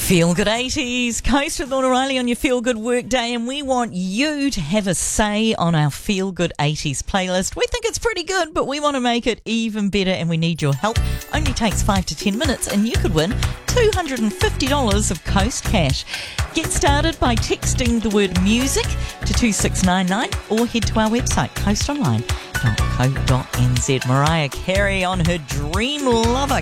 Feel Good 80s, Coast with Lorna Riley on your Feel Good work day, and we want you to have a say on our Feel Good 80s playlist. We think it's pretty good, but we want to make it even better, and we need your help. Only takes 5 to 10 minutes, and you could win $250 of Coast cash. Get started by texting the word music to 2699 or head to our website, coastonline.co.nz. Mariah Carey on her Dream Lover.